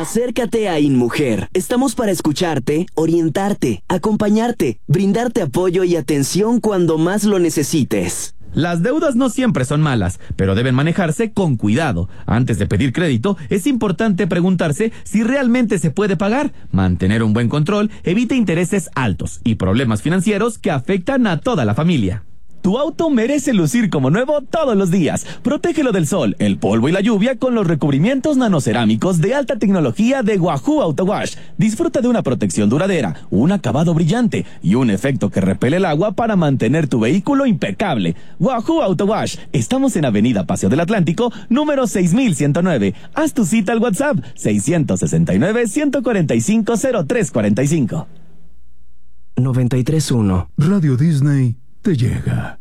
Acércate a InMujer. Estamos para escucharte, orientarte, acompañarte, brindarte apoyo y atención cuando más lo necesites. Las deudas no siempre son malas, pero deben manejarse con cuidado. Antes de pedir crédito, es importante preguntarse si realmente se puede pagar. Mantener un buen control evita intereses altos y problemas financieros que afectan a toda la familia. Tu auto merece lucir como nuevo todos los días. Protégelo del sol, el polvo y la lluvia con los recubrimientos nanocerámicos de alta tecnología de Wahoo Auto Wash. Disfruta de una protección duradera, un acabado brillante y un efecto que repele el agua para mantener tu vehículo impecable. Wahoo Auto Wash. Estamos en Avenida Paseo del Atlántico, número 6109. Haz tu cita al WhatsApp 669-145-0345. 93.1 Radio Disney te llega.